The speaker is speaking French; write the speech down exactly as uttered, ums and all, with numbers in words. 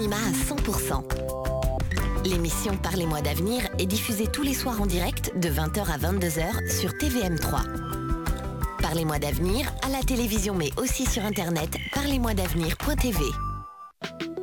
l'anonymat à cent pour cent. L'émission Parlez-moi d'avenir est diffusée tous les soirs en direct de vingt heures à vingt-deux heures sur T V M trois. Parlez-moi d'avenir à la télévision mais aussi sur internet parlez moi d'avenir point t v.